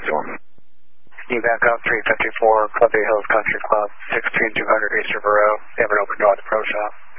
631. You back up 354 Columbia Hills Country Club, 16200 East River Road. They have an open door at the pro shop.